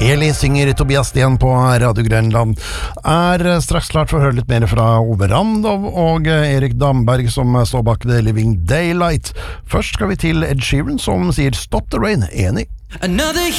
Eli synger Tobias Sten på Radio Grønland. Straks klart for å høre litt mer fra Ove Randov og Erik Damberg som står bak The Living Daylight. Først skal vi til Ed Sheeran som sier Stop the Rain. Enig. Another